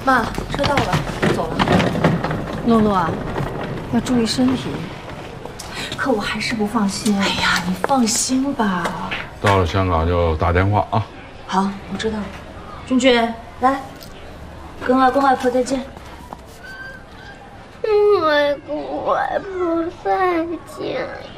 妈，车到了，我走了。 诺诺啊，要注意身体。 可我还是不放心。哎呀，你放心吧。 到了香港就打电话啊。 好，我知道了。君君，来，跟外公外婆再见。 外公外婆再见。